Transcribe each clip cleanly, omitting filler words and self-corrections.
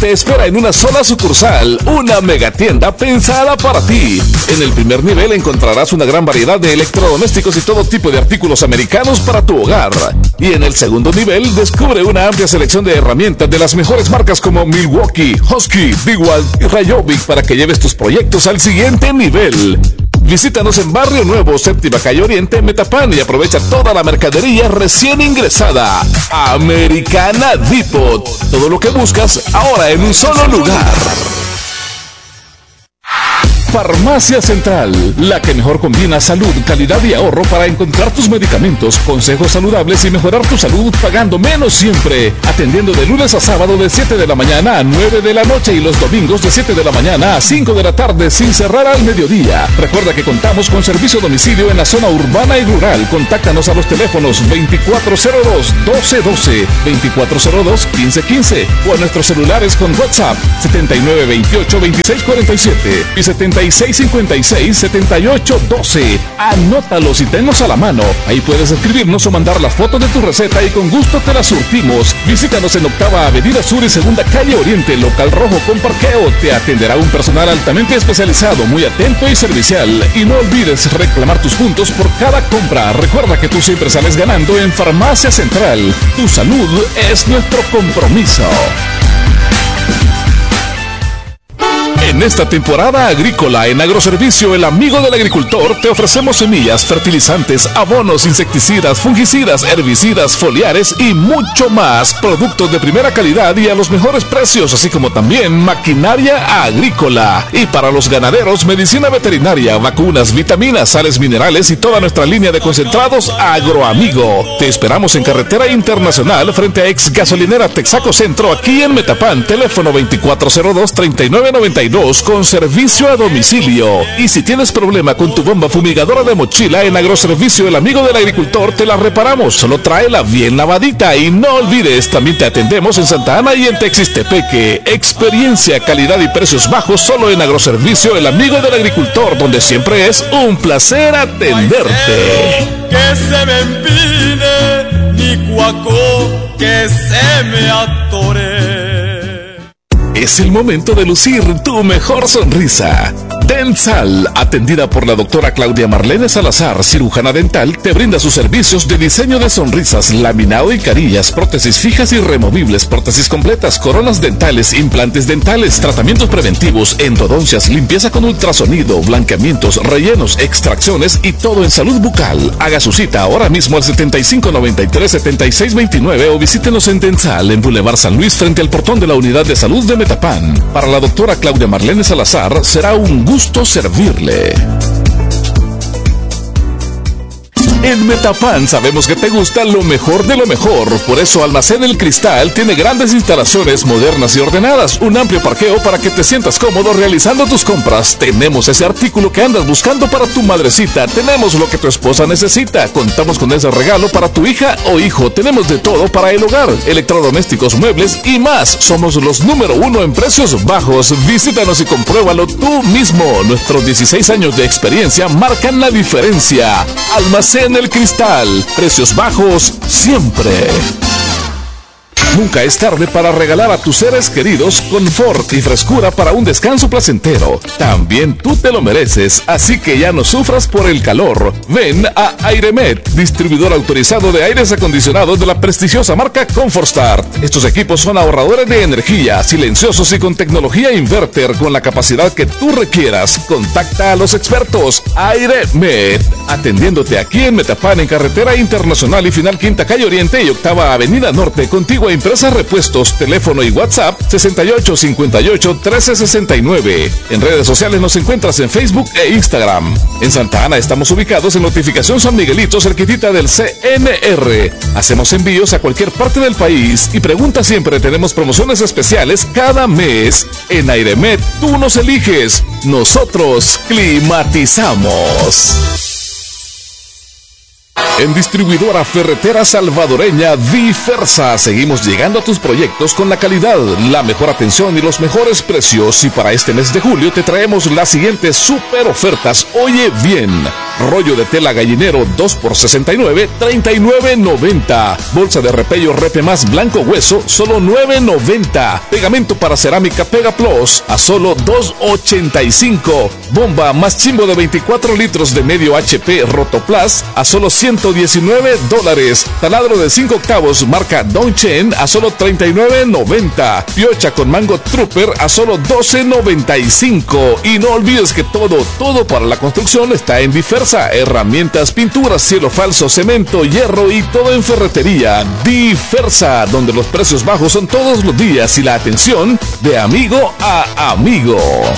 te espera en una sola sucursal, una megatienda pensada para ti. En el primer nivel encontrarás una gran variedad de electrodomésticos y todo tipo de artículos americanos para tu hogar. Y en el segundo nivel descubre una amplia selección de herramientas de las mejores marcas como Milwaukee, Husky, DeWalt y Ryobic para que lleves tus proyectos al siguiente nivel. Visítanos en Barrio Nuevo, Séptima Calle Oriente, Metapán, y aprovecha toda la mercadería recién ingresada. Americana Depot. Todo lo que buscas ahora en un solo lugar. Farmacia Central, la que mejor combina salud, calidad y ahorro para encontrar tus medicamentos, consejos saludables y mejorar tu salud pagando menos siempre. Atendiendo de lunes a sábado de 7 de la mañana a 9 de la noche y los domingos de 7 de la mañana a 5 de la tarde sin cerrar al mediodía. Recuerda que contamos con servicio a domicilio en la zona urbana y rural. Contáctanos a los teléfonos 2402-1212, 2402-1515 o a nuestros celulares con WhatsApp 7928-2647 y 7656-7812. Anótalos y tenlos a la mano. Ahí puedes escribirnos o mandar la foto de tu receta y con gusto te la surtimos. Visítanos en Octava Avenida Sur y Segunda Calle Oriente, local rojo con parqueo. Te atenderá un personal altamente especializado, muy atento y servicial. Y no olvides reclamar tus puntos por cada compra. Recuerda que tú siempre sales ganando en Farmacia Central. Tu salud es nuestro compromiso. En esta temporada agrícola en Agroservicio El Amigo del Agricultor te ofrecemos semillas, fertilizantes, abonos, insecticidas, fungicidas, herbicidas, foliares y mucho más. Productos de primera calidad y a los mejores precios, así como también maquinaria agrícola. Y para los ganaderos, medicina veterinaria, vacunas, vitaminas, sales minerales y toda nuestra línea de concentrados Agroamigo. Te esperamos en Carretera Internacional frente a Ex Gasolinera Texaco Centro, aquí en Metapán. Teléfono 2402-3992 con servicio a domicilio. Y si tienes problema con tu bomba fumigadora de mochila, en Agroservicio El Amigo del Agricultor te la reparamos. Solo tráela bien lavadita. Y no olvides, también te atendemos en Santa Ana y en Texistepeque. Experiencia, calidad y precios bajos solo en Agroservicio El Amigo del Agricultor, donde siempre es un placer atenderte. Que se me empine, ni cuaco que se me atore. Es el momento de lucir tu mejor sonrisa. Densal, atendida por la doctora Claudia Marlene Salazar, cirujana dental, te brinda sus servicios de diseño de sonrisas, laminado y carillas, prótesis fijas y removibles, prótesis completas, coronas dentales, implantes dentales, tratamientos preventivos, endodoncias, limpieza con ultrasonido, blanqueamientos, rellenos, extracciones y todo en salud bucal. Haga su cita ahora mismo al 7593-7629 o visítenos en Densal, en Boulevard San Luis, frente al portón de la Unidad de Salud de Metapán. Para la doctora Claudia Marlene Salazar será un gusto servirle. En Metapán sabemos que te gusta lo mejor de lo mejor. Por eso Almacén El Cristal tiene grandes instalaciones modernas y ordenadas, un amplio parqueo para que te sientas cómodo realizando tus compras. Tenemos ese artículo que andas buscando para tu madrecita. Tenemos lo que tu esposa necesita. Contamos con ese regalo para tu hija o hijo. Tenemos de todo para el hogar, electrodomésticos, muebles y más. Somos los número 1 en precios bajos. Visítanos y compruébalo tú mismo. Nuestros 16 años de experiencia marcan la diferencia. Almacén El Cristal, precios bajos siempre. Nunca es tarde para regalar a tus seres queridos confort y frescura para un descanso placentero. También tú te lo mereces, así que ya no sufras por el calor. Ven a Airemet, distribuidor autorizado de aires acondicionados de la prestigiosa marca ComfortStart. Estos equipos son ahorradores de energía, silenciosos y con tecnología inverter con la capacidad que tú requieras. Contacta a los expertos. Airemet, atendiéndote aquí en Metapán, en Carretera Internacional y Final Quinta Calle Oriente y Octava Avenida Norte, contigua a Empresas Repuestos, teléfono y WhatsApp 6858-1369. En redes sociales nos encuentras en Facebook e Instagram. En Santa Ana estamos ubicados en Notificación San Miguelito, cerquitita del CNR. Hacemos envíos a cualquier parte del país y pregunta siempre, tenemos promociones especiales cada mes. En Airemet tú nos eliges, nosotros climatizamos. En Distribuidora Ferretera Salvadoreña Diversa seguimos llegando a tus proyectos con la calidad, la mejor atención y los mejores precios. Y para este mes de julio te traemos las siguientes super ofertas. Oye bien, rollo de tela gallinero 2 por $69, $39.90. Bolsa de repello Repe Más blanco hueso, solo $9.90. Pegamento para cerámica Pega Plus a solo $2.85. Bomba más chimbo de 24 litros de medio HP Rotoplas a solo $119. Taladro de 5 octavos marca Dongchen a solo $39.90. Piocha con mango Trooper a solo $12.95. Y no olvides que todo para la construcción está en Diversa. Herramientas, pinturas, cielo falso, cemento, hierro y todo en ferretería. Diversa, donde los precios bajos son todos los días y la atención de amigo a amigo.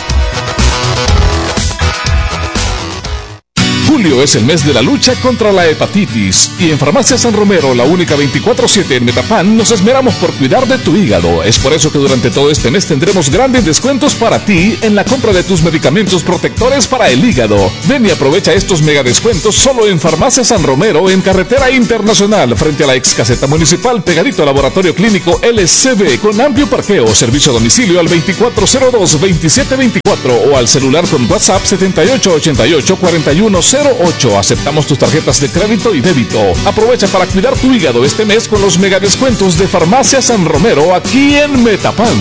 Julio es el mes de la lucha contra la hepatitis y en Farmacia San Romero, la única 24/7 en Metapan, nos esmeramos por cuidar de tu hígado. Es por eso que durante todo este mes tendremos grandes descuentos para ti en la compra de tus medicamentos protectores para el hígado. Ven y aprovecha estos mega descuentos solo en Farmacia San Romero, en Carretera Internacional, frente a la ex caseta municipal, pegadito al Laboratorio Clínico LCB, con amplio parqueo, servicio a domicilio al 2402-2724 o al celular con WhatsApp 7888-4108. Aceptamos tus tarjetas de crédito y débito. Aprovecha para cuidar tu hígado este mes con los mega descuentos de Farmacia San Romero aquí en Metapan.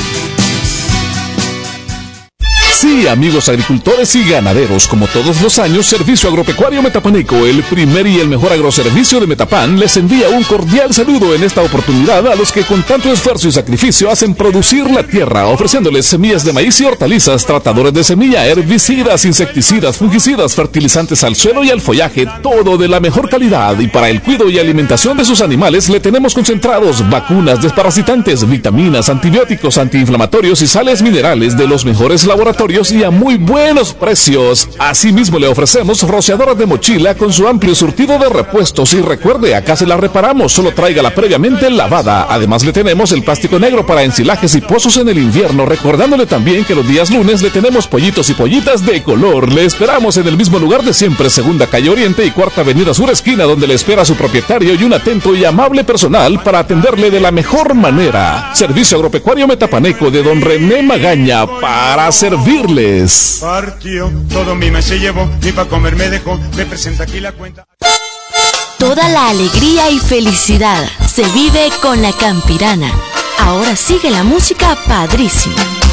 Sí, amigos agricultores y ganaderos, como todos los años, Servicio Agropecuario Metapaneco, el primer y el mejor agroservicio de Metapan, les envía un cordial saludo en esta oportunidad a los que con tanto esfuerzo y sacrificio hacen producir la tierra, ofreciéndoles semillas de maíz y hortalizas, tratadores de semilla, herbicidas, insecticidas, fungicidas, fertilizantes al suelo y al follaje, todo de la mejor calidad. Y para el cuidado y alimentación de sus animales le tenemos concentrados, vacunas, desparasitantes, vitaminas, antibióticos, antiinflamatorios y sales minerales de los mejores laboratorios y a muy buenos precios. Asimismo le ofrecemos rociadoras de mochila con su amplio surtido de repuestos y recuerde, acá se la reparamos, solo tráigala previamente lavada. Además le tenemos el plástico negro para ensilajes y pozos en el invierno, recordándole también que los días lunes le tenemos pollitos y pollitas de color. Le esperamos en el mismo lugar de siempre, Segunda Calle Oriente y Cuarta Avenida Sur esquina, donde le espera su propietario y un atento y amable personal para atenderle de la mejor manera. Servicio Agropecuario Metapaneco de don René Magaña, para servirles. Partió, todo mi mes se llevó, ni pa' comer me dejó, me presenta aquí la cuenta. Toda la alegría y felicidad se vive con la Campirana. Ahora sigue la música padrísima.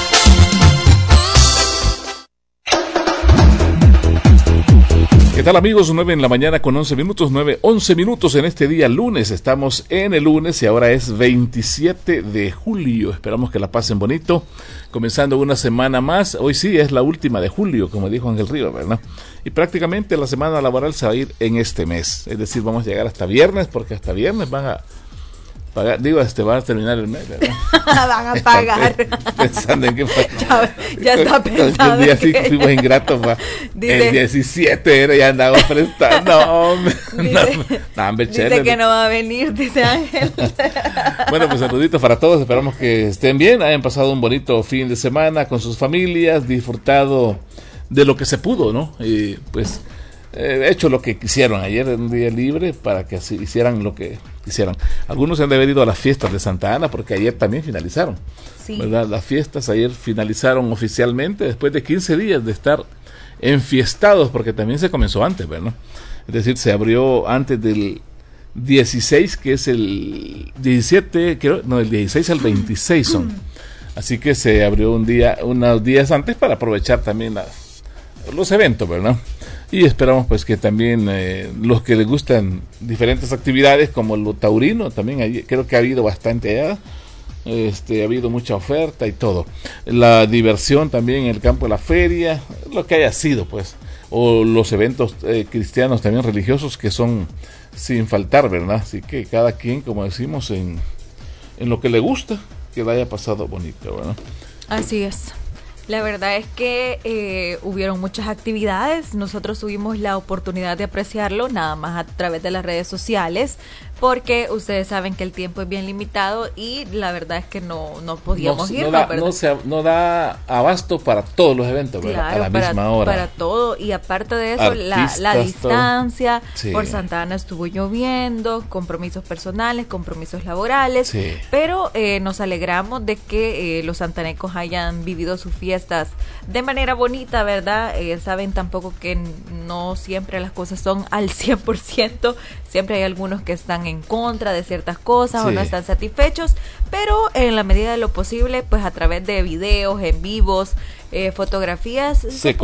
¿Qué tal amigos? 9 en la mañana con 11 minutos, 11 minutos en este día lunes. Estamos en el lunes y ahora es 27 de julio. Esperamos que la pasen bonito. Comenzando una semana más. Hoy sí es la última de julio, como dijo Ángel Río, ¿verdad? Y prácticamente la semana laboral se va a ir en este mes. Es decir, vamos a llegar hasta viernes, porque hasta viernes van a pagar, van a terminar el mes, ¿verdad? Van a pagar. Pensando en que ya está pensando. El día sí fuimos ingratos, el 17 era, ya andaba prestando. Dice que no va a venir, dice Ángel. Bueno, pues saluditos para todos, esperamos que estén bien, hayan pasado un bonito fin de semana con sus familias, disfrutado de lo que se pudo, ¿no? Y pues hecho lo que quisieron. Ayer era un día libre para que así hicieran lo que quisieran. Algunos se han de haber ido a las fiestas de Santa Ana porque ayer también finalizaron, sí, ¿verdad? Las fiestas ayer finalizaron oficialmente después de 15 días de estar enfiestados, porque también se comenzó antes, ¿verdad? Es decir, se abrió antes del 16, que es el 17, creo, no, el 16 al 26 son. Así que se abrió unos días antes para aprovechar también los eventos, ¿verdad? Y esperamos pues que también los que les gustan diferentes actividades como lo taurino, también creo que ha habido bastante allá, ha habido mucha oferta y todo. La diversión también en el campo de la feria, lo que haya sido pues, o los eventos cristianos también religiosos que son sin faltar, ¿verdad? Así que cada quien, como decimos, en lo que le gusta, que le haya pasado bonito, ¿verdad? Así es. La verdad es que hubieron muchas actividades, nosotros tuvimos la oportunidad de apreciarlo nada más a través de las redes sociales, porque ustedes saben que el tiempo es bien limitado y la verdad es que no podíamos ir, ¿verdad? No da abasto para todos los eventos, ¿verdad? Claro, a la misma hora. Para todo, y aparte de eso, la distancia, sí. Por Santa Ana estuvo lloviendo, compromisos personales, compromisos laborales, sí. Pero nos alegramos de que los santanecos hayan vivido sus fiestas de manera bonita, ¿verdad? Saben tampoco que no siempre las cosas son al 100%, siempre hay algunos que están en contra de ciertas cosas, sí. O no están satisfechos, pero en la medida de lo posible, pues a través de videos, en vivos, fotografías, se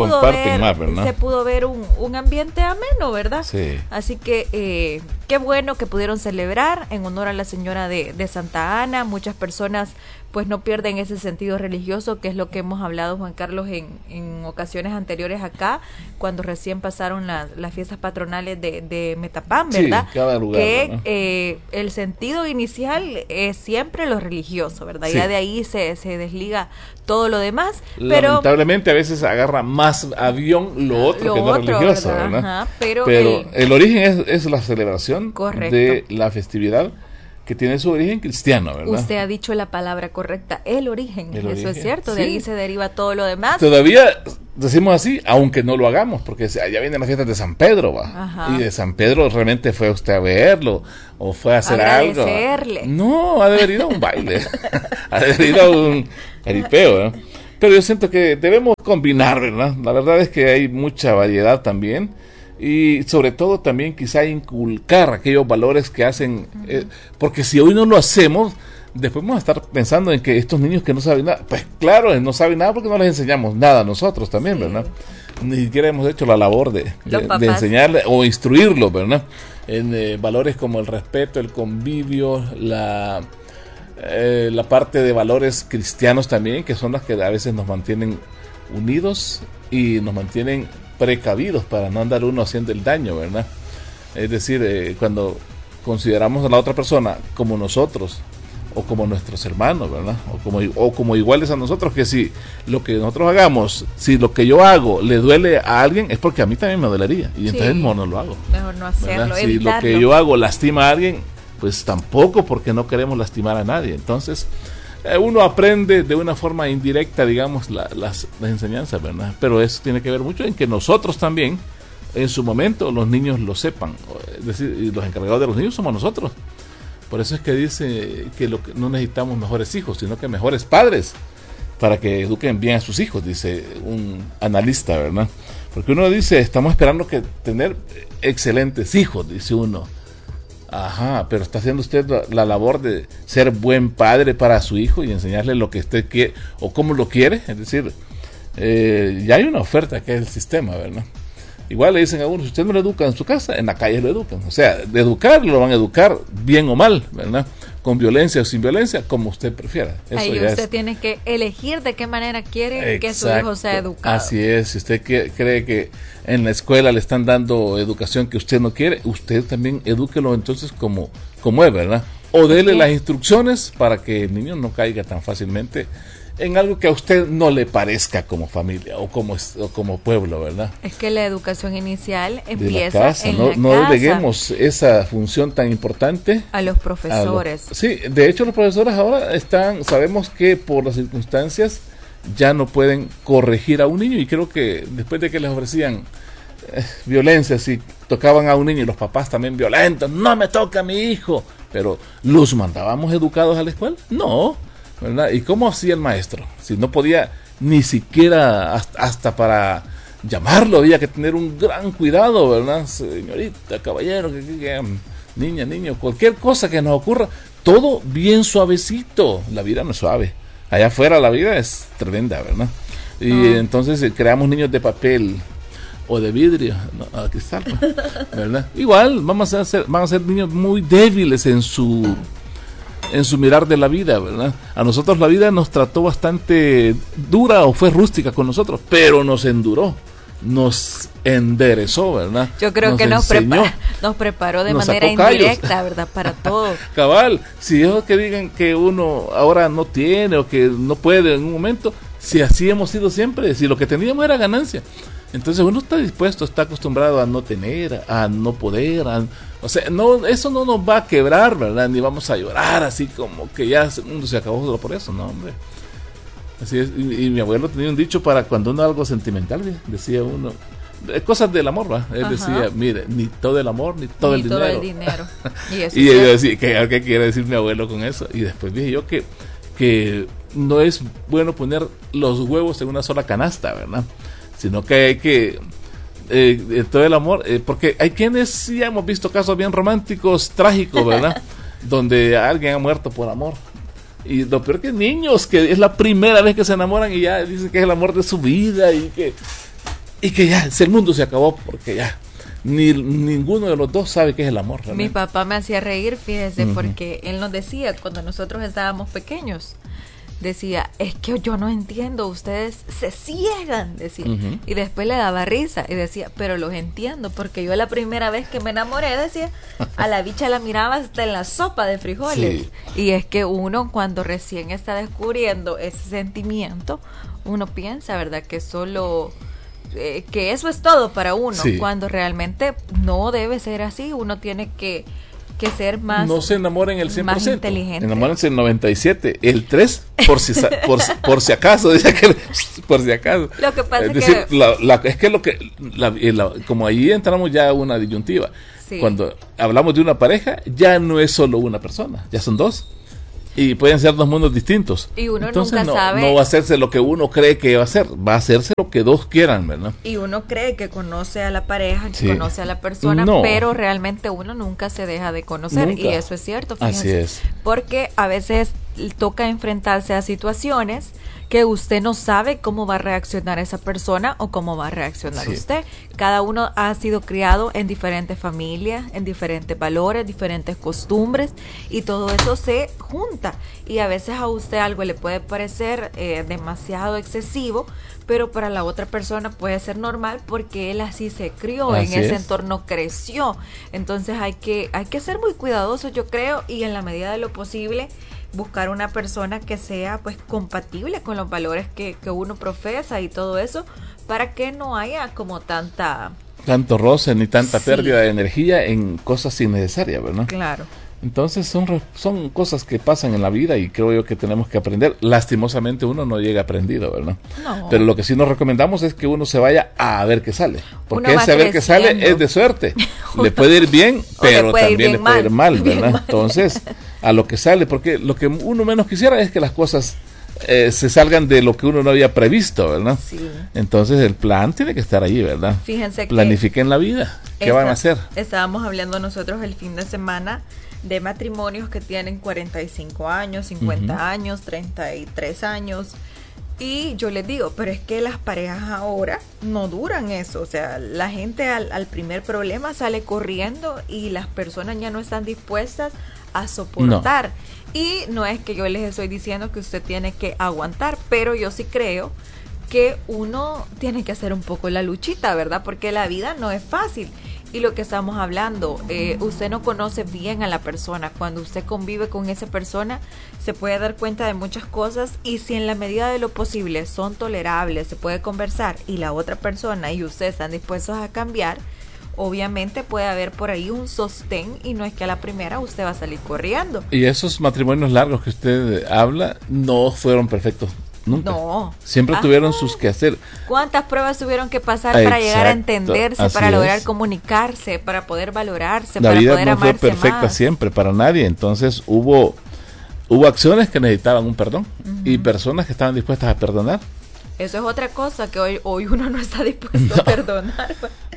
pudo ver un ambiente ameno, ¿verdad? Sí. Así que qué bueno que pudieron celebrar en honor a la señora de Santa Ana. Muchas personas pues no pierden ese sentido religioso, que es lo que hemos hablado, Juan Carlos, en ocasiones anteriores acá, cuando recién pasaron las fiestas patronales de Metapán, ¿verdad? Sí, cada lugar, que el sentido inicial es siempre lo religioso, ¿verdad? Sí. Ya de ahí se desliga todo lo demás, lamentablemente a veces agarra más avión lo otro que no religioso, ¿verdad? Ajá, pero el origen es la celebración, correcto, de la festividad, que tiene su origen cristiano, ¿verdad? Usted ha dicho la palabra correcta, el origen, eso es cierto, sí. De ahí se deriva todo lo demás. Todavía decimos así, aunque no lo hagamos, porque allá vienen las fiestas de San Pedro, ¿va? Ajá. Y de San Pedro realmente fue usted a verlo, o fue a hacer algo. No, ha de haber ido a un baile, ha de haber ido a un jaripeo, ¿no? Pero yo siento que debemos combinar, ¿verdad? La verdad es que hay mucha variedad también, y sobre todo también quizá inculcar aquellos valores que hacen, porque si hoy no lo hacemos, después vamos a estar pensando en que estos niños que no saben nada, pues claro, no saben nada porque no les enseñamos nada nosotros también, sí. ¿Verdad? Ni siquiera hemos hecho la labor de enseñarle o instruirlos, ¿verdad? En valores como el respeto, el convivio, la parte de valores cristianos también, que son las que a veces nos mantienen unidos y nos mantienen precavidos para no andar uno haciendo el daño, ¿verdad? Es decir, cuando consideramos a la otra persona como nosotros o como nuestros hermanos, ¿verdad? O como iguales a nosotros, que si lo que nosotros hagamos, si lo que yo hago le duele a alguien, es porque a mí también me dolería, y entonces no lo hago. Mejor no hacerlo, ¿verdad? Si lo que yo hago lastima a alguien, pues tampoco, porque no queremos lastimar a nadie. Entonces uno aprende de una forma indirecta, digamos, las enseñanzas, ¿verdad? Pero eso tiene que ver mucho en que nosotros también, en su momento, los niños lo sepan. Es decir, y los encargados de los niños somos nosotros. Por eso es que dice que no necesitamos mejores hijos, sino que mejores padres, para que eduquen bien a sus hijos, dice un analista, ¿verdad? Porque uno dice, estamos esperando que tener excelentes hijos, dice uno. Ajá, pero está haciendo usted la labor de ser buen padre para su hijo y enseñarle lo que usted quiere o cómo lo quiere. Es decir, ya hay una oferta que es el sistema, ¿verdad? Igual le dicen a uno, si usted no lo educa en su casa, en la calle lo educan. O sea, de educar lo van a educar bien o mal, ¿verdad? Con violencia o sin violencia, como usted prefiera. Eso ahí ya usted tiene que elegir de qué manera quiere que su hijo sea educado. Así es, si usted cree que en la escuela le están dando educación que usted no quiere, usted también edúquelo entonces como es, ¿verdad? O dele las instrucciones para que el niño no caiga tan fácilmente en algo que a usted no le parezca como familia o como pueblo, ¿verdad? Es que la educación inicial empieza en la casa. No deleguemos esa función tan importante a los profesores. Sí, de hecho los profesores ahora sabemos que por las circunstancias ya no pueden corregir a un niño, y creo que después de que les ofrecían violencia, si tocaban a un niño y los papás también violentos, no me toca a mi hijo, pero ¿los mandábamos educados a la escuela? No, ¿verdad? ¿Y cómo hacía el maestro? Si no podía ni siquiera hasta para llamarlo había que tener un gran cuidado, ¿verdad? Señorita, caballero, niña, niño, cualquier cosa que nos ocurra, todo bien suavecito. La vida no es suave. Allá afuera la vida es tremenda, ¿verdad? Y entonces creamos niños de papel o de vidrio, no, cristal, ¿verdad? Igual van a ser niños muy débiles en su mirar de la vida, ¿verdad? A nosotros la vida nos trató bastante dura o fue rústica con nosotros, pero nos enduró, nos enderezó, ¿verdad? Yo creo que nos preparó de manera indirecta, ¿verdad? Para todo. Cabal, si es que digan que uno ahora no tiene o que no puede en un momento, si así hemos sido siempre, si lo que teníamos era ganancia. Entonces uno está dispuesto, está acostumbrado a no tener, a no poder, o sea, no, eso no nos va a quebrar, ¿verdad? Ni vamos a llorar así como que ya el mundo se acabó solo por eso, no, hombre. Así es, y mi abuelo tenía un dicho para cuando uno algo sentimental, decía uno, cosas del amor, ¿va? Él decía, mire, ni todo el amor, ni todo el dinero. El dinero. Y yo decía, ¿qué quiere decir mi abuelo con eso? Y después dije yo que no es bueno poner los huevos en una sola canasta, ¿verdad? Sino que hay que todo el amor, porque hay quienes ya hemos visto casos bien románticos, trágicos, ¿verdad? Donde alguien ha muerto por amor. Y lo peor que niños, que es la primera vez que se enamoran y ya dicen que es el amor de su vida y que ya el mundo se acabó porque ya ninguno de los dos sabe qué es el amor. Realmente. Mi papá me hacía reír, fíjese, porque él nos decía cuando nosotros estábamos pequeños, decía, es que yo no entiendo, ustedes se ciegan, decía, y después le daba risa y decía, pero los entiendo, porque yo la primera vez que me enamoré, decía, a la bicha la miraba hasta en la sopa de frijoles, y es que uno cuando recién está descubriendo ese sentimiento, uno piensa, ¿verdad?, que solo que eso es todo para uno, cuando realmente no debe ser así, uno tiene que ser más, no se enamoren el 100%, más inteligente. Enamórense el 97%, el 3% por si acaso, dice que por si acaso. Lo que pasa es decir, como ahí entramos ya a una disyuntiva. Cuando hablamos de una pareja, ya no es solo una persona, ya son dos. Y pueden ser dos mundos distintos. Y uno entonces, nunca sabe. No va a hacerse lo que uno cree que va a hacer. Va a hacerse lo que dos quieran, ¿verdad? Y uno cree que conoce a la pareja, que conoce a la persona, pero realmente uno nunca se deja de conocer. Nunca. Y eso es cierto, fíjense. Así es. Porque a veces toca enfrentarse a situaciones que usted no sabe cómo va a reaccionar esa persona o cómo va a reaccionar usted. Cada uno ha sido criado en diferentes familias, en diferentes valores, diferentes costumbres, y todo eso se junta. Y a veces a usted algo le puede parecer demasiado excesivo, pero para la otra persona puede ser normal porque él así se crió, en ese entorno creció. Entonces hay que ser muy cuidadosos, yo creo, y en la medida de lo posible buscar una persona que sea pues compatible con los valores que uno profesa y todo eso, para que no haya como tanto roce ni tanta pérdida de energía en cosas innecesarias, ¿verdad? Claro. Entonces son cosas que pasan en la vida y creo yo que tenemos que aprender. Lastimosamente uno no llega aprendido, ¿verdad? No. Pero lo que sí nos recomendamos es que uno se vaya a ver qué sale. Porque ese ver qué sale es de suerte. Le puede ir bien, pero también le puede ir mal, ¿verdad? Entonces, a lo que sale, porque lo que uno menos quisiera es que las cosas se salgan de lo que uno no había previsto, ¿verdad? Sí. Entonces el plan tiene que estar ahí, ¿verdad? Fíjense que planifiquen la vida. ¿Qué van a hacer? Estábamos hablando nosotros el fin de semana de matrimonios que tienen 45 años, 50 años, 33 años. Y yo les digo, pero es que las parejas ahora no duran eso. O sea, la gente al primer problema sale corriendo y las personas ya no están dispuestas a soportar. No. Y no es que yo les estoy diciendo que usted tiene que aguantar, pero yo sí creo que uno tiene que hacer un poco la luchita, ¿verdad? Porque la vida no es fácil. Y lo que estamos hablando, usted no conoce bien a la persona. Cuando usted convive con esa persona, se puede dar cuenta de muchas cosas, y si en la medida de lo posible son tolerables, se puede conversar, y la otra persona y usted están dispuestos a cambiar, obviamente puede haber por ahí un sostén, y no es que a la primera usted va a salir corriendo. Y esos matrimonios largos que usted habla no fueron perfectos. Nunca. No. Siempre tuvieron sus quehacer. ¿Cuántas pruebas tuvieron que pasar para llegar a entenderse, para lograr comunicarse, para poder valorarse, para poder amarse más? La vida no fue perfecta siempre para nadie. Entonces hubo acciones que necesitaban un perdón y personas que estaban dispuestas a perdonar. Eso es otra cosa que hoy uno no está dispuesto a perdonar.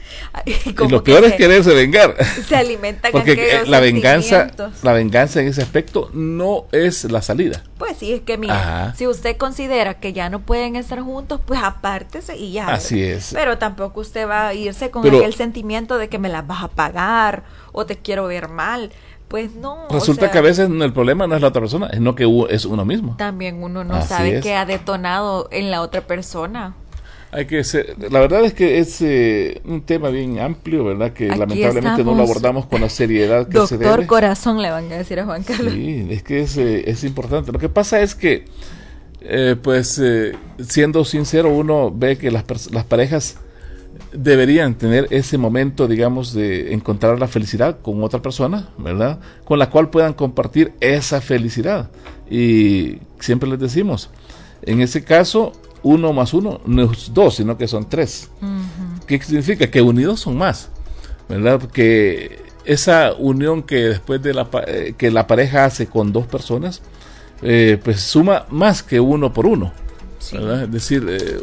Y lo peor es quererse vengar. Se alimentan porque la venganza en ese aspecto no es la salida. Pues sí, es que mira, si usted considera que ya no pueden estar juntos, pues apártese y ya. Así es. Pero tampoco usted va a irse con aquel sentimiento de que me las vas a pagar o te quiero ver mal. Pues no. Resulta que a veces el problema no es la otra persona, sino que es uno mismo. También uno no sabe qué ha detonado en la otra persona. La verdad es que es un tema bien amplio, ¿verdad? Que aquí lamentablemente no lo abordamos con la seriedad que se debe. Doctor Corazón le van a decir a Juan Carlos. Sí, es que es importante. Lo que pasa es que, siendo sincero, uno ve que las parejas deberían tener ese momento, digamos, de encontrar la felicidad con otra persona, ¿verdad? Con la cual puedan compartir esa felicidad. Y siempre les decimos, en ese caso, 1 más 1 no es 2, sino que son 3. Uh-huh. ¿Qué significa? Que unidos son más, ¿verdad? Porque esa unión que después de que la pareja hace con 2 personas, pues suma más que 1 por 1, sí. ¿Verdad? Es decir,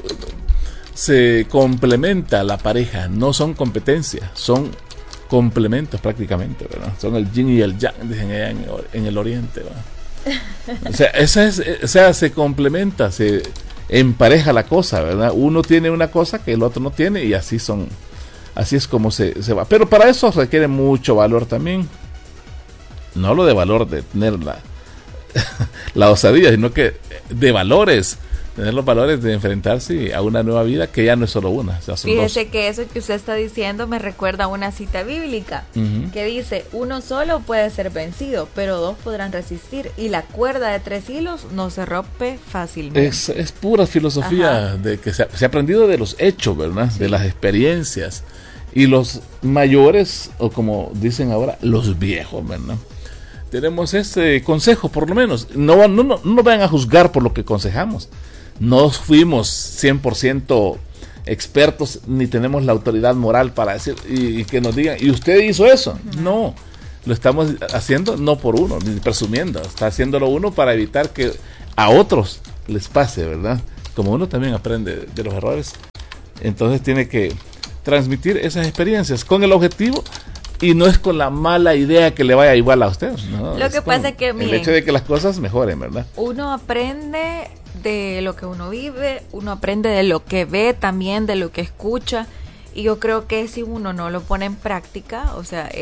se complementa la pareja, no son competencias, son complementos prácticamente, ¿verdad? Son el yin y el yang, dicen allá en el oriente, ¿verdad? O sea, se complementa, se empareja la cosa, ¿verdad? Uno tiene una cosa que el otro no tiene y así es como se va. Pero para eso requiere mucho valor también. No hablo de valor de tener la osadía, sino que de valores. Tener los valores de enfrentarse a una nueva vida que ya no es solo una. O sea, fíjese que eso que usted está diciendo me recuerda a una cita bíblica, uh-huh, que dice: uno solo puede ser vencido, pero 2 podrán resistir, y la cuerda de 3 hilos no se rompe fácilmente. Es pura filosofía, ajá, de que se ha aprendido de los hechos, ¿verdad? Sí. De las experiencias. Y los mayores, o como dicen ahora, los viejos, ¿verdad? Tenemos este consejo, por lo menos. No vayan a juzgar por lo que aconsejamos. No fuimos 100% expertos, ni tenemos la autoridad moral para decir y que nos digan, ¿y usted hizo eso? No, lo estamos haciendo no por uno, ni presumiendo, está haciéndolo uno para evitar que a otros les pase, ¿verdad? Como uno también aprende de los errores, entonces tiene que transmitir esas experiencias con el objetivo, y no es con la mala idea que le vaya igual a usted, ¿no? Lo que pasa es que, miren, el hecho de que las cosas mejoren, ¿verdad? Uno aprende de lo que uno vive, uno aprende de lo que ve también, de lo que escucha, y yo creo que si uno no lo pone en práctica, o sea,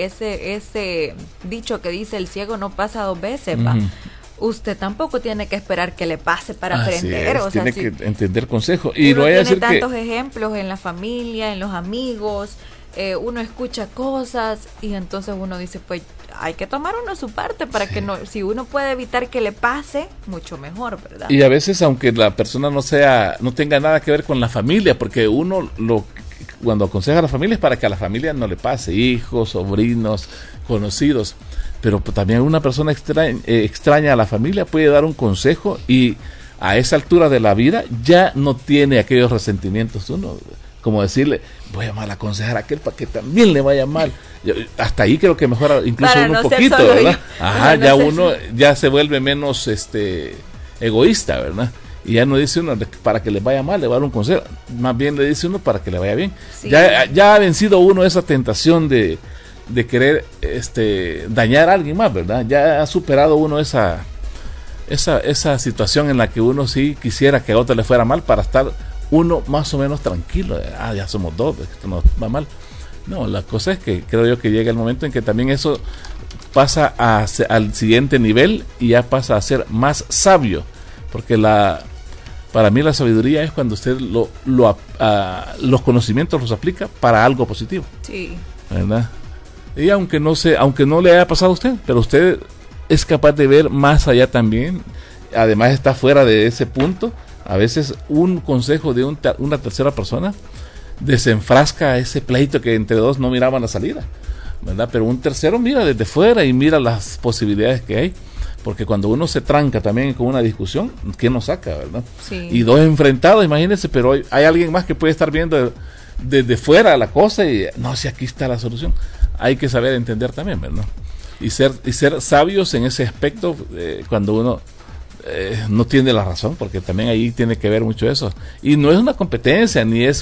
ese dicho que dice el ciego no pasa 2 veces, uh-huh, usted tampoco tiene que esperar que le pase para aprender. O sea, tiene que entender consejo. Y uno tiene tantos ejemplos en la familia, en los amigos, uno escucha cosas y entonces uno dice, pues hay que tomar uno su parte para que no, si uno puede evitar que le pase, mucho mejor, ¿verdad? Y a veces, aunque la persona no tenga nada que ver con la familia, porque uno cuando aconseja a la familia es para que a la familia no le pase, hijos, sobrinos, conocidos, pero también una persona extraña a la familia puede dar un consejo y a esa altura de la vida ya no tiene aquellos resentimientos uno, como decirle, voy a mal aconsejar a aquel para que también le vaya mal. Hasta ahí creo que mejora incluso uno un poquito, ¿verdad? Ajá, ya uno ya se vuelve menos egoísta, ¿verdad? Y ya no dice uno para que le vaya mal, le va a dar un consejo, más bien le dice uno para que le vaya bien. Sí. Ya ha vencido uno esa tentación de querer dañar a alguien más, ¿verdad? Ya ha superado uno esa situación en la que uno sí quisiera que a otro le fuera mal para estar uno más o menos tranquilo. Ya somos 2, esto no va mal. No, la cosa es que creo yo que llega el momento en que también eso pasa al siguiente nivel y ya pasa a ser más sabio, porque para mí la sabiduría es cuando usted los conocimientos los aplica para algo positivo. Sí. ¿Verdad? Y aunque no le haya pasado a usted, pero usted es capaz de ver más allá también, además está fuera de ese punto. A veces un consejo de una tercera persona desenfrasca ese pleito que entre 2 no miraban la salida, ¿verdad? Pero un tercero mira desde fuera y mira las posibilidades que hay, porque cuando uno se tranca también con una discusión, ¿quién nos saca, verdad? Sí. Y 2 enfrentados, imagínense, pero hay alguien más que puede estar viendo desde fuera la cosa y no, si aquí está la solución. Hay que saber entender también, ¿verdad? Y ser sabios en ese aspecto cuando uno no tiene la razón, porque también ahí tiene que ver mucho eso. Y no es una competencia, ni es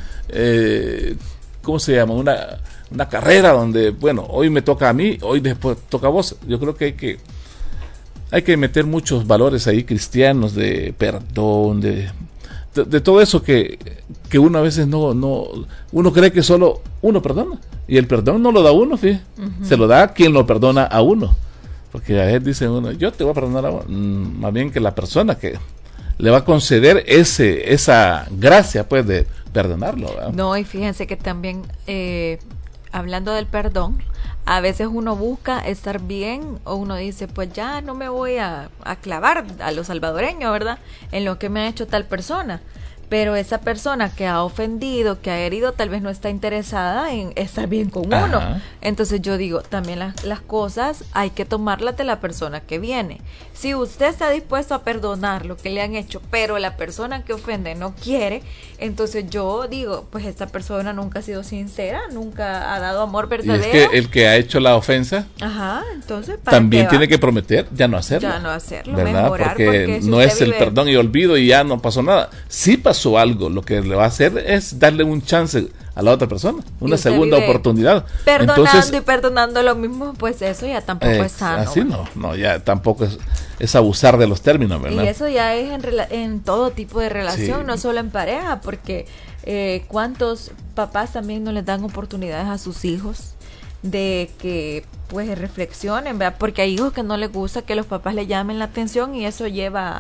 ¿cómo se llama? Una carrera donde, bueno, hoy me toca a mí, hoy después toca a vos. Yo creo que hay que meter muchos valores ahí cristianos de perdón, de todo eso que uno a veces uno cree que solo uno perdona, y el perdón no lo da uno, fíjate, uh-huh, se lo da quien lo perdona a uno, porque a veces dice uno, yo te voy a perdonar a uno, más bien que la persona que le va a conceder esa gracia, pues, de perdonarlo, ¿verdad? No, y fíjense que también hablando del perdón, a veces uno busca estar bien, o uno dice, pues ya no me voy a clavar a los salvadoreños, ¿verdad?, en lo que me ha hecho tal persona. pero esa persona que ha ofendido, que ha herido, tal vez no está interesada en estar bien con uno. Entonces yo digo, también las cosas hay que tomarlas de la persona que viene. Si usted está dispuesto a perdonar lo que le han hecho, pero la persona que ofende no quiere, entonces yo digo, pues esta persona nunca ha sido sincera, nunca ha dado amor verdadero. Y es que el que ha hecho la ofensa, entonces también tiene que prometer ya no hacerlo. Ya no hacerlo, ¿verdad? mejorar. Porque si no es el perdón y olvido y ya no pasó nada. Sí pasó algo, lo que le va a hacer es darle un chance a la otra persona, una segunda oportunidad. Perdonando y perdonando lo mismo, pues eso ya tampoco es sano. Así no, ya tampoco es abusar de los términos, ¿verdad? Y eso ya es en todo tipo de relación, no solo en pareja, porque cuántos papás también no les dan oportunidades a sus hijos de que pues reflexionen, ¿verdad? Porque hay hijos que no les gusta que los papás le llamen la atención y eso lleva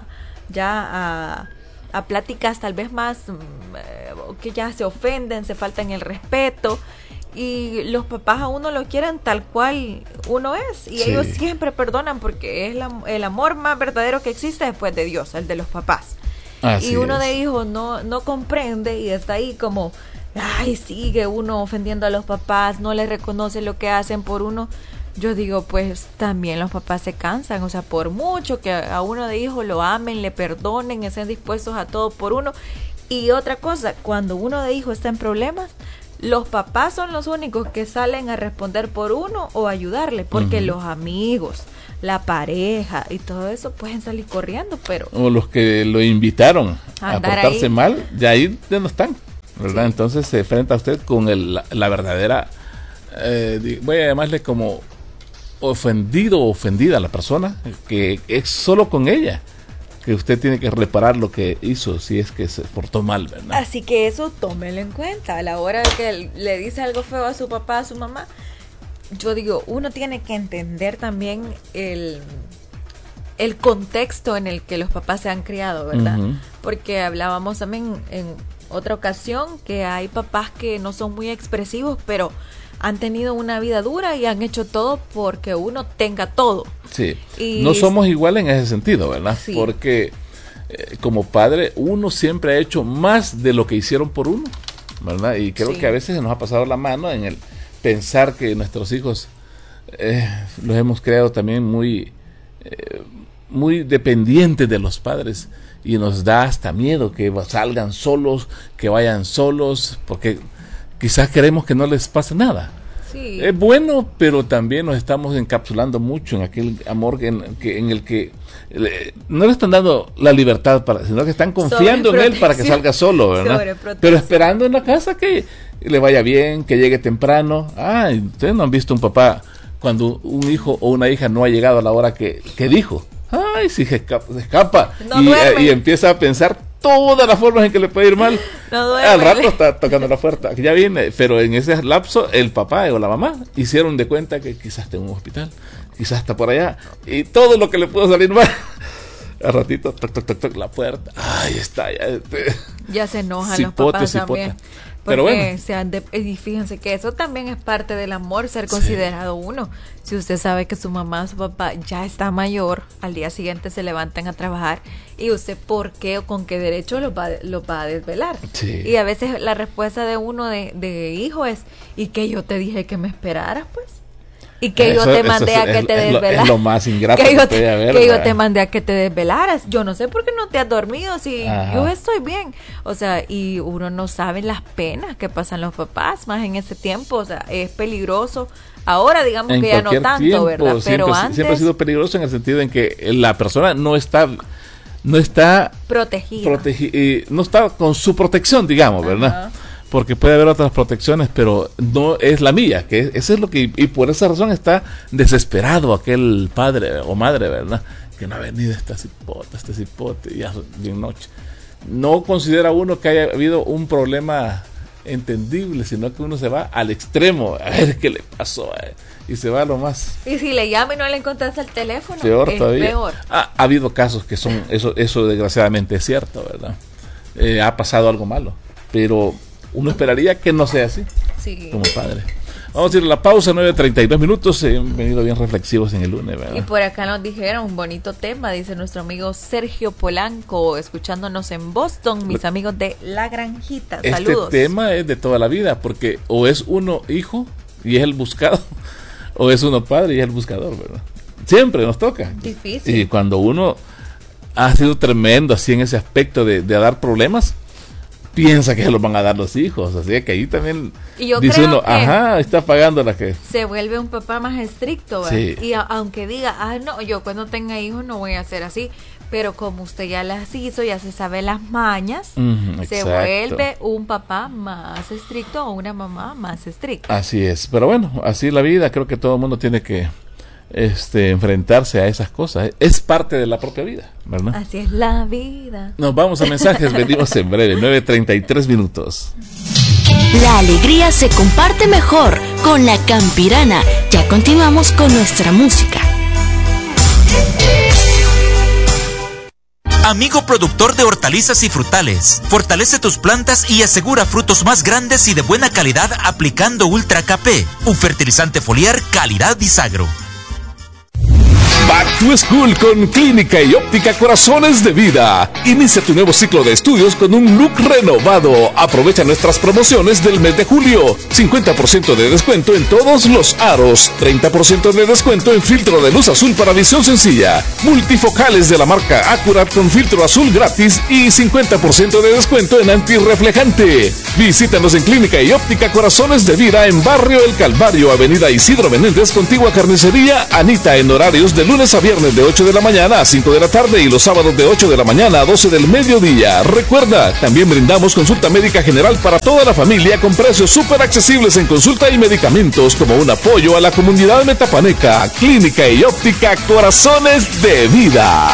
ya a pláticas tal vez más que ya se ofenden, se faltan el respeto, y los papás a uno lo quieren tal cual uno es, y ellos siempre perdonan porque es el amor más verdadero que existe después de Dios, el de los papás. Y uno de hijos no comprende y está ahí como, sigue uno ofendiendo a los papás, no les reconoce lo que hacen por uno. Yo digo, pues también los papás se cansan, o sea, por mucho que a uno de hijos lo amen, le perdonen, estén dispuestos a todo por uno. Y otra cosa, cuando uno de hijos está en problemas, los papás son los únicos que salen a responder por uno o ayudarle, porque los amigos, la pareja y todo eso pueden salir corriendo, pero... O los que lo invitaron a portarse mal, ya ahí ya no están, ¿verdad? Sí. Entonces se enfrenta usted con la verdadera, voy a llamarle como ofendido o ofendida a la persona, que es solo con ella que usted tiene que reparar lo que hizo, si es que se portó mal, ¿verdad? Así que eso tómelo en cuenta a la hora de que le dice algo feo a su papá, a su mamá. Yo digo, uno tiene que entender también el contexto en el que los papás se han criado, ¿verdad? Porque hablábamos también en otra ocasión que hay papás que no son muy expresivos, pero han tenido una vida dura y han hecho todo porque uno tenga todo. Sí, no somos iguales en ese sentido, ¿verdad? Sí. Porque como padre uno siempre ha hecho más de lo que hicieron por uno, ¿verdad? Y creo que a veces se nos ha pasado la mano en el pensar que nuestros hijos los hemos creado también muy dependientes de los padres, y nos da hasta miedo que salgan solos, que vayan solos, porque quizás queremos que no les pase nada. Sí. Es bueno, pero también nos estamos encapsulando mucho en aquel amor en el que no le están dando la libertad, sino que están confiando en él para que salga solo, ¿verdad? Pero esperando en la casa que le vaya bien, que llegue temprano. Ustedes no han visto un papá cuando un hijo o una hija no ha llegado a la hora que dijo. Si se escapa y empieza a pensar todas las formas en que le puede ir mal. Al rato está tocando la puerta, ya viene, pero en ese lapso el papá o la mamá hicieron de cuenta que quizás está en un hospital, quizás está por allá, y todo lo que le pudo salir mal, al ratito toc, la puerta, está ya se enojan los papás también. Pero bueno, y fíjense que eso también es parte del amor, ser considerado uno. Si usted sabe que su mamá o su papá ya está mayor, al día siguiente se levantan a trabajar, y usted por qué o con qué derecho los va a desvelar. Sí. Y a veces la respuesta de uno de hijo es, ¿y que yo te dije que me esperaras, pues? Y que yo te mandé a que te desvelaras. Es lo más ingrato que yo te mandé a que te desvelaras. Yo no sé por qué no te has dormido, si yo estoy bien. O sea, y uno no sabe las penas que pasan los papás, más en ese tiempo. O sea, es peligroso. Ahora digamos que ya no tanto, tiempo, ¿verdad? Pero antes siempre ha sido peligroso en el sentido en que la persona no está protegida. No está con su protección, digamos, ¿verdad? Porque puede haber otras protecciones, pero no es la mía, que eso es lo que, y por esa razón está desesperado aquel padre o madre, ¿verdad? Que no ha venido este cipote, ya bien noche. No considera uno que haya habido un problema entendible, sino que uno se va al extremo, a ver qué le pasó, y se va a lo más. Y si le llama y no le encontrás el teléfono, peor es todavía. Peor. Ha habido casos que son, eso desgraciadamente es cierto, ¿verdad? Ha pasado algo malo, pero uno esperaría que no sea así, como padre. Vamos a ir a la pausa, 9:32 minutos. Han venido bien reflexivos en el lunes, ¿verdad? Y por acá nos dijeron un bonito tema, dice nuestro amigo Sergio Polanco, escuchándonos en Boston, mis amigos de La Granjita. Saludos. Este tema es de toda la vida, porque o es uno hijo y es el buscado, o es uno padre y es el buscador, ¿verdad? Siempre nos toca. Difícil. Y cuando uno ha sido tremendo así en ese aspecto de dar problemas, piensa que se los van a dar los hijos, así que ahí también dice uno, está pagando la que se vuelve un papá más estricto, ¿verdad? Sí. Y aunque diga, no, yo cuando tenga hijos no voy a hacer así, pero como usted ya las hizo, ya se sabe las mañas, se vuelve un papá más estricto o una mamá más estricta. Así es, pero bueno, así es la vida, creo que todo el mundo tiene que enfrentarse a esas cosas, es parte de la propia vida, ¿verdad? Así es la vida. Nos vamos a mensajes, venimos en breve, 9:33 minutos. La alegría se comparte mejor con La Campirana. Ya continuamos con nuestra música. Amigo productor de hortalizas y frutales, fortalece tus plantas y asegura frutos más grandes y de buena calidad aplicando Ultra KP, un fertilizante foliar calidad Disagro. Back to School con Clínica y Óptica Corazones de Vida. Inicia tu nuevo ciclo de estudios con un look renovado. Aprovecha nuestras promociones del mes de julio. 50% de descuento en todos los aros. 30% de descuento en filtro de luz azul para visión sencilla. Multifocales de la marca Accurat con filtro azul gratis y 50% de descuento en antirreflejante. Visítanos en Clínica y Óptica Corazones de Vida en Barrio El Calvario, Avenida Isidro Menéndez, contigua Carnicería Anita, en horarios de lunes a viernes de 8 de la mañana a 5 de la tarde y los sábados de 8 de la mañana a 12 del mediodía. Recuerda, también brindamos consulta médica general para toda la familia con precios súper accesibles en consulta y medicamentos como un apoyo a la comunidad metapaneca. Clínica y Óptica Corazones de Vida.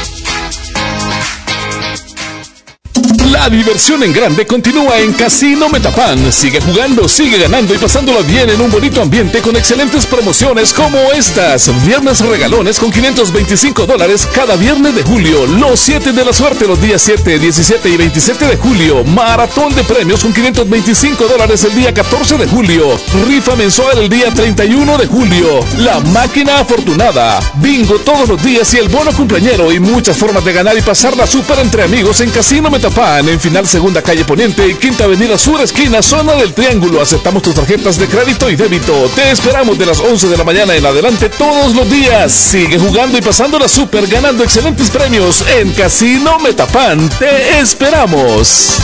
La diversión en grande continúa en Casino Metapan. Sigue jugando, sigue ganando y pasándola bien en un bonito ambiente con excelentes promociones como estas. Viernes regalones con $525 cada viernes de julio. Los 7 de la suerte los días 7, 17 y 27 de julio. Maratón de premios con $525 el día 14 de julio. Rifa mensual el día 31 de julio. La máquina afortunada. Bingo todos los días y el bono cumpleañero y muchas formas de ganar y pasarla súper entre amigos en Casino Metapan. En final Segunda Calle Poniente y Quinta Avenida Sur, esquina Zona del Triángulo. Aceptamos tus tarjetas de crédito y débito. Te esperamos de las 11 de la mañana en adelante todos los días. Sigue jugando y pasándola súper, ganando excelentes premios en Casino Metapan. Te esperamos.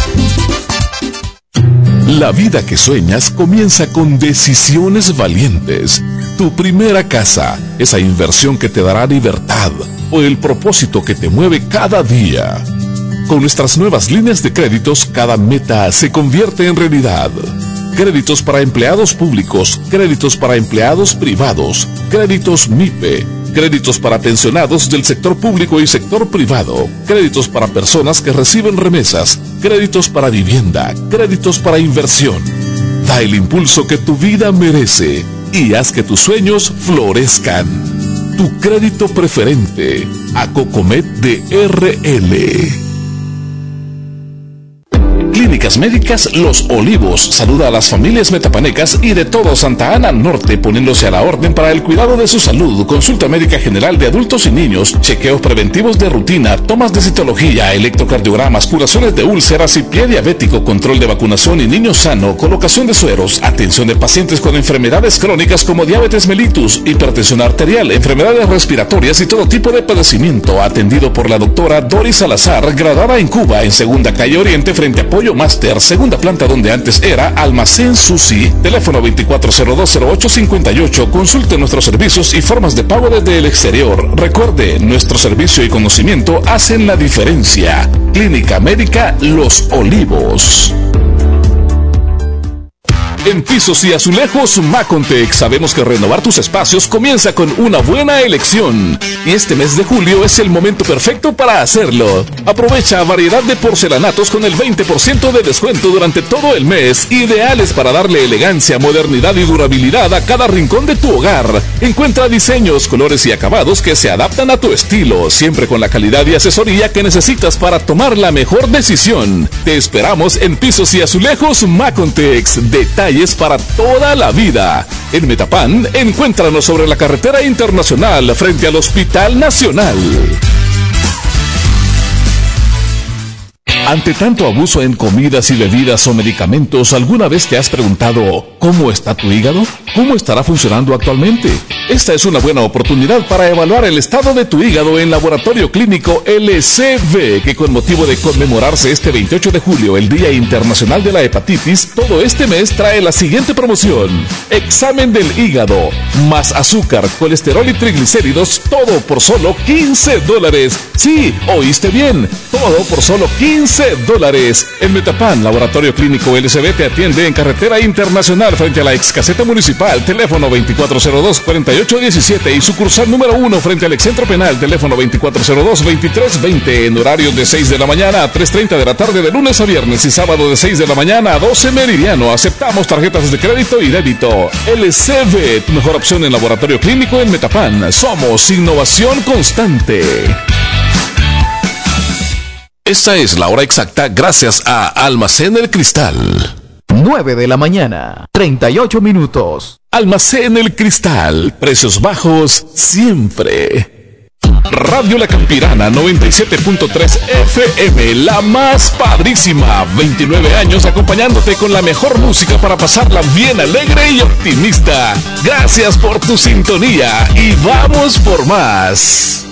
La vida que sueñas comienza con decisiones valientes. Tu primera casa, esa inversión que te dará libertad o el propósito que te mueve cada día. Con nuestras nuevas líneas de créditos, cada meta se convierte en realidad. Créditos para empleados públicos, créditos para empleados privados, créditos MIPE, créditos para pensionados del sector público y sector privado, créditos para personas que reciben remesas, créditos para vivienda, créditos para inversión. Da el impulso que tu vida merece y haz que tus sueños florezcan. Tu crédito preferente, Acocomet de RL. Clínicas Médicas Los Olivos saluda a las familias metapanecas y de todo Santa Ana Norte, poniéndose a la orden para el cuidado de su salud. Consulta médica general de adultos y niños, chequeos preventivos de rutina, tomas de citología, electrocardiogramas, curaciones de úlceras y pie diabético, control de vacunación y niño sano, colocación de sueros, atención de pacientes con enfermedades crónicas como diabetes mellitus, hipertensión arterial, enfermedades respiratorias y todo tipo de padecimiento. Atendido por la doctora Doris Salazar, graduada en Cuba, en Segunda Calle Oriente frente a Pollo Master, segunda planta donde antes era Almacén Susi. Teléfono 24020858. Consulte nuestros servicios y formas de pago desde el exterior. Recuerde, nuestro servicio y conocimiento hacen la diferencia. Clínica Médica Los Olivos. En Pisos y Azulejos Macontec sabemos que renovar tus espacios comienza con una buena elección. Y este mes de julio es el momento perfecto para hacerlo. Aprovecha variedad de porcelanatos con el 20% de descuento durante todo el mes, ideales para darle elegancia, modernidad y durabilidad a cada rincón de tu hogar. Encuentra diseños, colores y acabados que se adaptan a tu estilo, siempre con la calidad y asesoría que necesitas para tomar la mejor decisión. Te esperamos en Pisos y Azulejos Macontec. Detalle y es para toda la vida. En Metapan, encuéntranos sobre la carretera internacional frente al Hospital Nacional. Ante tanto abuso en comidas y bebidas o medicamentos, ¿alguna vez te has preguntado cómo está tu hígado? ¿Cómo estará funcionando actualmente? Esta es una buena oportunidad para evaluar el estado de tu hígado en Laboratorio Clínico LCV, que con motivo de conmemorarse este 28 de julio, el Día Internacional de la Hepatitis, todo este mes trae la siguiente promoción. Examen del hígado, más azúcar, colesterol y triglicéridos, todo por solo $15. Sí, oíste bien, todo por solo $15. En Metapan, Laboratorio Clínico LCV te atiende en Carretera Internacional frente a la ex caseta municipal, teléfono 2402-4817 y sucursal número 1 frente al excentro penal, teléfono 2402-2320, en horarios de 6 de la mañana a 3:30 de la tarde de lunes a viernes y sábado de 6 de la mañana a 12 meridiano. Aceptamos tarjetas de crédito y débito. LCV, tu mejor opción en Laboratorio Clínico en Metapan. Somos innovación constante. Esta es la hora exacta gracias a Almacén El Cristal. 9 de la mañana, 38 minutos. Almacén El Cristal, precios bajos siempre. Radio La Campirana 97.3 FM, la más padrísima. 29 años acompañándote con la mejor música para pasarla bien alegre y optimista. Gracias por tu sintonía y vamos por más.